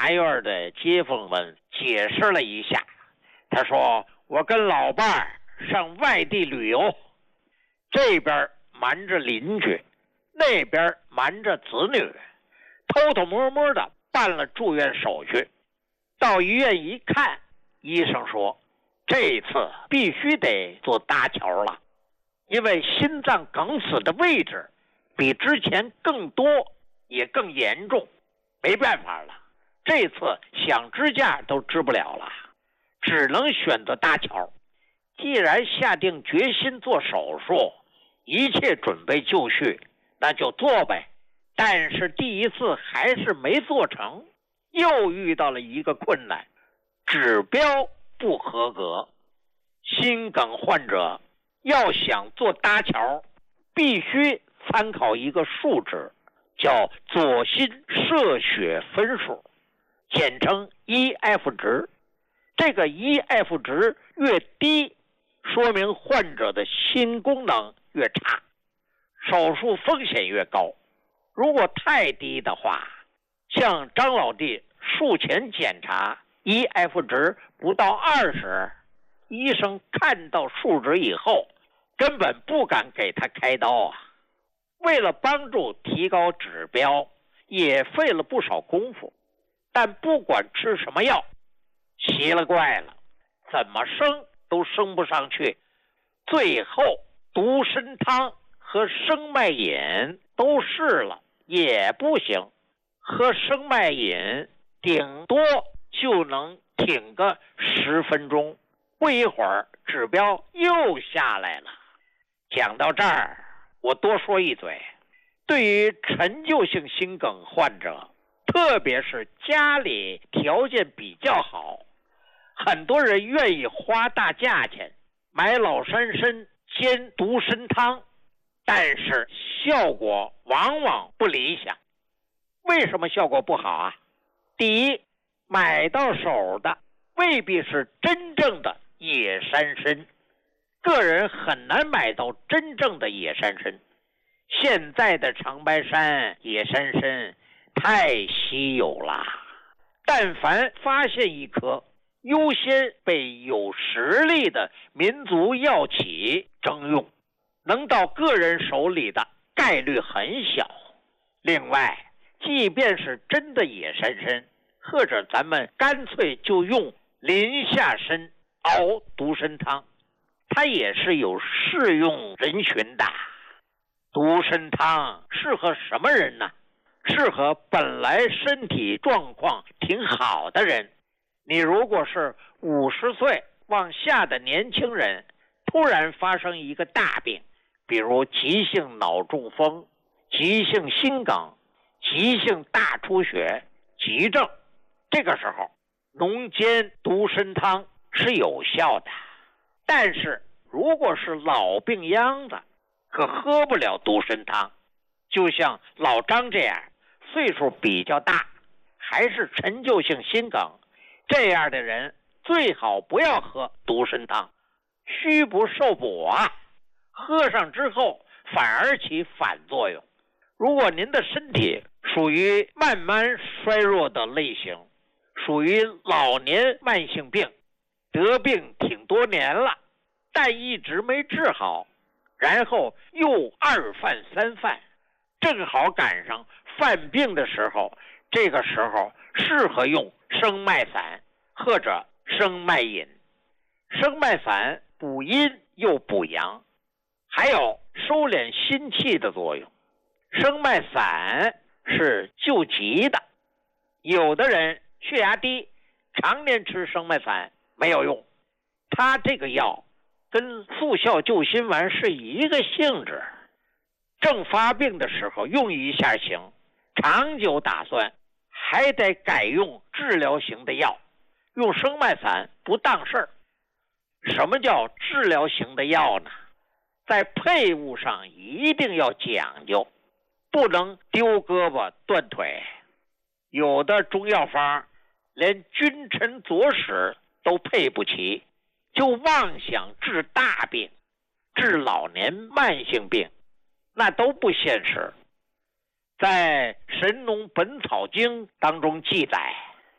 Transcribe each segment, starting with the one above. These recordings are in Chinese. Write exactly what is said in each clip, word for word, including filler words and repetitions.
麻院的街坊们解释了一下。他说，我跟老伴儿上外地旅游，这边瞒着邻居，那边瞒着子女，偷偷摸摸的办了住院手续。到医院一看，医生说这次必须得做搭桥了，因为心脏梗死的位置比之前更多也更严重，没办法了，这次想支架都支不了了，只能选择搭桥。既然下定决心做手术，一切准备就绪，那就做呗。但是第一次还是没做成，又遇到了一个困难，指标不合格。心梗患者要想做搭桥，必须参考一个数值，叫左心射血分数，简称 E F 值。这个 E F 值越低，说明患者的心功能越差，手术风险越高。如果太低的话，像张老弟术前检查 E F 值不到二十，医生看到数值以后根本不敢给他开刀啊。为了帮助提高指标，也费了不少功夫，但不管吃什么药，奇了怪了，怎么升都升不上去。最后独参汤和生脉饮都试了，也不行。喝生脉饮顶多就能挺个十分钟，不一会儿指标又下来了。讲到这儿，我多说一嘴，对于陈旧性心梗患者，特别是家里条件比较好，很多人愿意花大价钱买老山参煎独参汤，但是效果往往不理想。为什么效果不好啊？第一，买到手的未必是真正的野山参，个人很难买到真正的野山参。现在的长白山野山参太稀有了，但凡发现一颗，优先被有实力的民族药企征用，能到个人手里的概率很小。另外，即便是真的野山参，或者咱们干脆就用林下参熬独参汤，它也是有适用人群的。独参汤适合什么人呢？适合本来身体状况挺好的人。你如果是五十岁往下的年轻人，突然发生一个大病，比如急性脑中风、急性心梗、急性大出血、急症，这个时候浓煎独参汤是有效的。但是如果是老病秧子，可喝不了独参汤。就像老张这样岁数比较大，还是陈旧性心梗，这样的人最好不要喝独参汤，虚不受补啊，喝上之后反而起反作用。如果您的身体属于慢慢衰弱的类型，属于老年慢性病，得病挺多年了，但一直没治好，然后又二犯三犯，正好赶上犯病的时候，这个时候适合用生脉散或者生脉饮。生脉散补阴又补阳，还有收敛心气的作用。生脉散是救急的，有的人血压低，常年吃生脉散没有用，它这个药跟速效救心丸是一个性质，正发病的时候用一下行，长久打算还得改用治疗型的药，用生脉散不当事儿。什么叫治疗型的药呢？在配伍上一定要讲究，不能丢胳膊断腿。有的中药方连君臣佐使都配不齐，就妄想治大病，治老年慢性病，那都不现实。在《神农本草经》当中记载，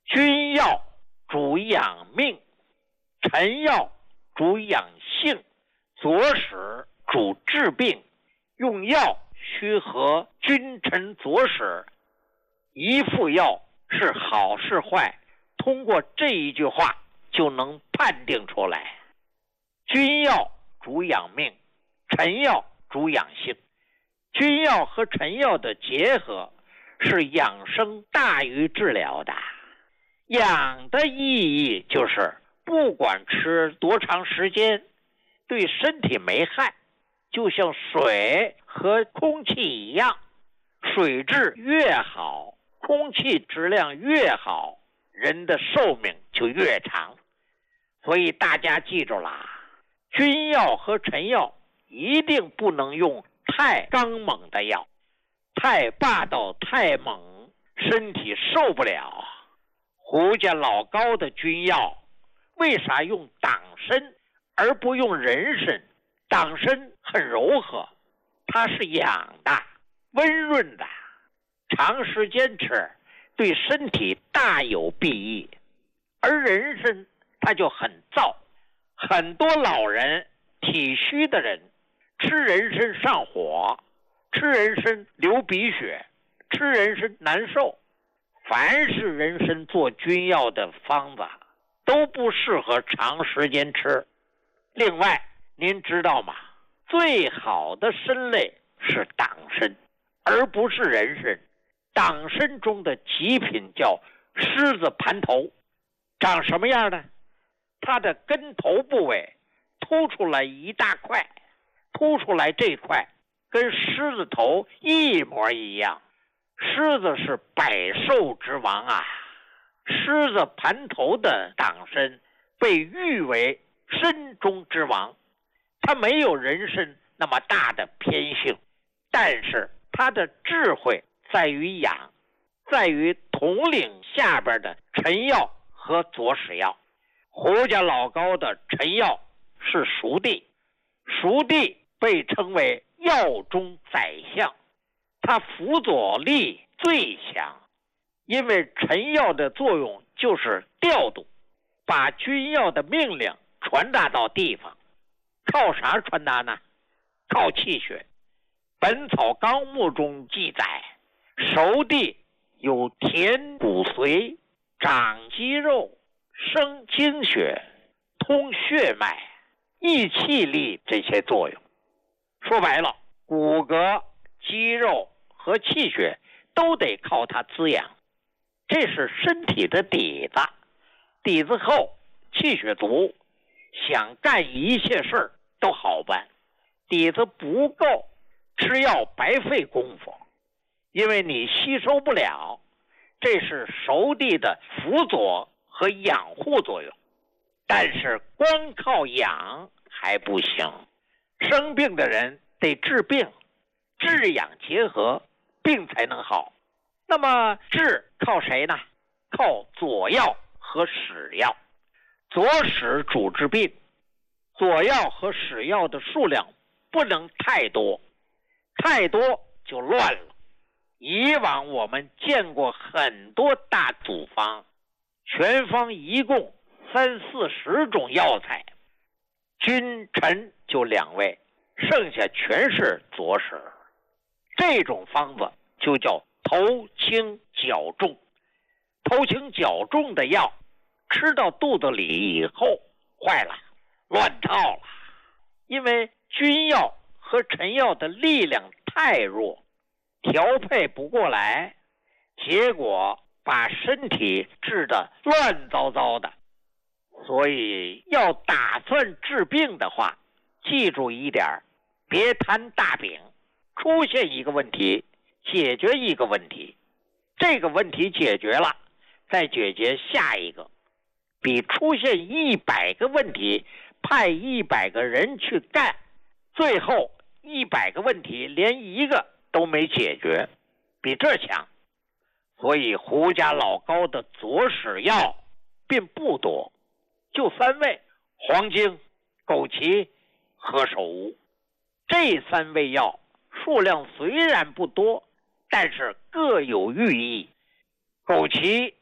君药主养命，臣药主养性，左使主治病。用药须合君臣佐使，一副药是好是坏，通过这一句话就能判定出来。君药主养命，臣药主养性。君药和臣药的结合是养生大于治疗的。养的意义就是不管吃多长时间，对身体没害，就像水和空气一样，水质越好，空气质量越好，人的寿命就越长。所以大家记住啦，君药和臣药一定不能用太刚猛的药，太霸道太猛，身体受不了。胡家老高的君药为啥用党参而不用人参？党参很柔和，它是养的温润的，长时间吃对身体大有裨益。而人参它就很燥，很多老人体虚的人吃人参上火，吃人参流鼻血，吃人参难受。凡是人参做君药的方子都不适合长时间吃。另外您知道吗，最好的参类是党参，而不是人参。党参中的极品叫狮子盘头，长什么样呢？它的根头部位凸出来一大块，凸出来这块跟狮子头一模一样。狮子是百兽之王啊，狮子盘头的党参被誉为参中之王。它没有人参那么大的偏性，但是它的智慧在于养，在于统领下边的臣药和佐使药。胡家老高的臣药是熟地，熟地被称为药中宰相，它辅佐力最强，因为臣药的作用就是调度，把君药的命令传达到地方。靠啥传达呢？靠气血。本草纲目中记载，熟地有填骨髓、长肌肉、生精血、通血脉、益气力这些作用。说白了，骨骼、肌肉和气血都得靠它滋养，这是身体的底子。底子厚，气血足，想干一切事儿都好办。底子不够，吃药白费功夫，因为你吸收不了。这是熟地的辅佐和养护作用。但是光靠养还不行，生病的人得治病，治养结合，病才能好。那么治靠谁呢？靠佐药和使药。佐使主治病，佐药和使药的数量不能太多，太多就乱了。以往我们见过很多大组方，全方一共三四十种药材，君臣就两位，剩下全是佐使。这种方子就叫头轻脚重。头轻脚重的药吃到肚子里以后坏了，乱套了。因为君药和臣药的力量太弱，调配不过来，结果把身体治得乱糟糟的。所以要打算治病的话，记住一点，别摊大饼，出现一个问题解决一个问题，这个问题解决了再解决下一个，比出现一百个问题派一百个人去干，最后一百个问题连一个都没解决，比这强。所以胡家老高的佐使药并不多，就三味：黄精、枸杞、何首乌。这三味药数量虽然不多，但是各有寓意。枸杞